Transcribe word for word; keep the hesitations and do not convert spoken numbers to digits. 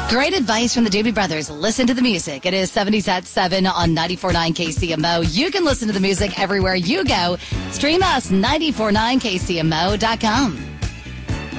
Great advice from the Doobie Brothers. Listen to the music. It is seventies at seven on ninety-four point nine K C M O. You can listen to the music everywhere you go. Stream us, nine four nine K C M O dot com.